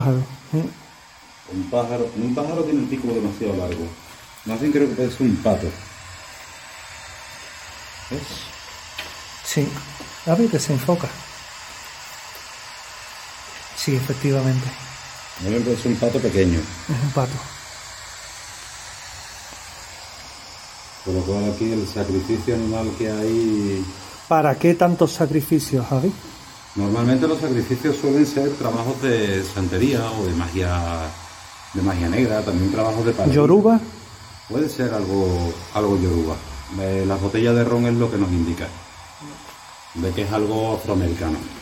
Pájaro. Un pájaro tiene el pico demasiado largo. Más bien creo que puede ser un pato. ¿Ves? Sí, a ver que se enfoca. Sí, efectivamente. Más bien puede ser un pato pequeño. Es un pato. Por lo cual aquí el sacrificio animal que hay... ¿Para qué tantos sacrificios, Javi? Normalmente los sacrificios suelen ser trabajos de santería o de magia negra, también trabajos de paladín. ¿Yoruba? Puede ser algo yoruba. Las botellas de ron es lo que nos indica de que es algo afroamericano.